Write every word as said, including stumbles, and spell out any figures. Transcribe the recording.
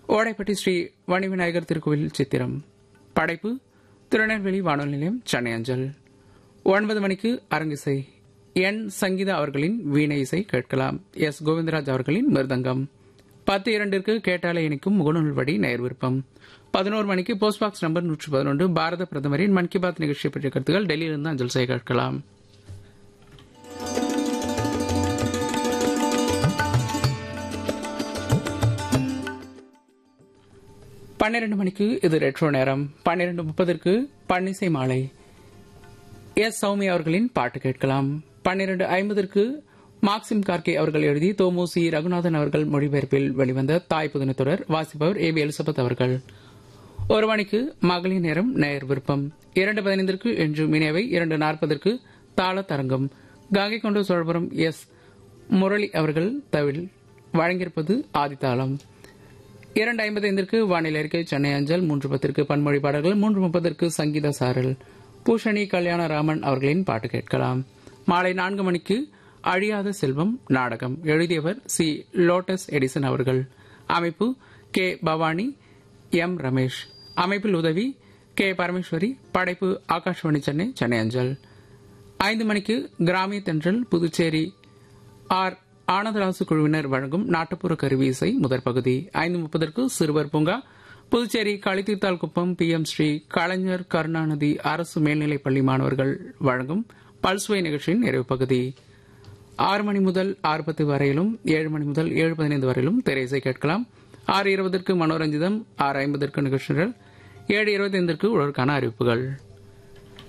ஓடைப்பட்டி ஸ்ரீ வணிவிநாயகர் திருக்கோவில் சித்திரம். படைப்பு திருநெல்வேலி வானொலி நிலையம், சென்னை அஞ்சல். ஒன்பது மணிக்கு அரங்கிசை. என் சங்கீதா அவர்களின் வீணை இசை கேட்கலாம். எஸ் கோவிந்தராஜ் அவர்களின் மிருதங்கம். பத்து இரண்டிற்கு கேட்டாலே இணைக்கும் முகநூல் வழி நேர் விருப்பம். பதினோரு மணிக்கு போஸ்ட் பாக்ஸ் நம்பர் நூற்று பதினொன்று பாரத பிரதமரின் மன் கி பாத் நிகழ்ச்சியை பற்றிய கருத்துக்கள் டெல்லியிலிருந்து அஞ்சல் செய்ய கேட்கலாம். பன்னிரண்டு மணிக்கு இது ரெட்ரோ நேரம். பன்னிரண்டு முப்பதற்கு பன்னிசை மாலை. எஸ் சௌமியா அவர்களின் பாட்டு கேட்கலாம். பன்னிரண்டு ஐம்பதற்கு மார்க்சிம் கார்கே அவர்கள் எழுதி தோமோசி ரகுநாதன் அவர்கள் மொழிபெயர்ப்பில் வெளிவந்த தாய் புதின தொடர். வாசிப்பவர் ஏ பி எலிசபெத் அவர்கள். ஒரு மணிக்கு மகளிர் நேரம் நேயர் விருப்பம். இரண்டு பதினைந்திற்கு என்று மினேவை. இரண்டு நாற்பதற்கு தாள தரங்கம். கங்கை கொண்ட சோழபுரம் எஸ் முரளி அவர்கள் தவில் வழங்கியிருப்பது ஆதித்தாளம். இரண்டு ஐம்பத்தி ஐந்திற்கு வானிலை அறிக்கை, சென்னை அஞ்சல். மூன்று பத்திற்கு பன்மொழி பாடல்கள். மூன்று முப்பதற்கு சங்கீத சாரல். பூஷணி கல்யாணராமன் அவர்களின் பாட்டு கேட்கலாம். மாலை நான்கு மணிக்கு அழியாத செல்வம் நாடகம். எழுதியவர் சி லோட்டஸ் எடிசன் அவர்கள். அமைப்பு கே பவானி, எம் ரமேஷ். அமைப்பில் உதவி கே பரமேஸ்வரி. படைப்பு ஆகாஷ்வாணி சென்னை, சென்னை அஞ்சல். ஐந்து மணிக்கு கிராமிய தென்றல் புதுச்சேரி ஆர் ஆனந்தராசு குழுவினர் வழங்கும் நாட்டுப்புற கருவி இசை முதற் பகுதி. ஐந்து முப்பதற்கு சிறுவர் பூங்கா. புதுச்சேரி களித்தீர்த்தால் குப்பம் பி எம் ஸ்ரீ கலைஞர் கருணாநிதி அரசு மேல்நிலைப் பள்ளி மாணவர்கள் வழங்கும் பல்சுவை நிகழ்ச்சியின் நிறைவு பகுதி. ஆறு மணி முதல் ஆறு பத்து வரையிலும் ஏழு மணி முதல் ஏழு பதினைந்து வரையிலும் திரையிசை கேட்கலாம். ஆறு இருபதற்கு மனோரஞ்சிதம். ஆறு ஐம்பதற்கு நிகழ்ச்சிகள். ஏழு இருபத்தி ஐந்திற்கு உடற்கான அறிவிப்புகள்.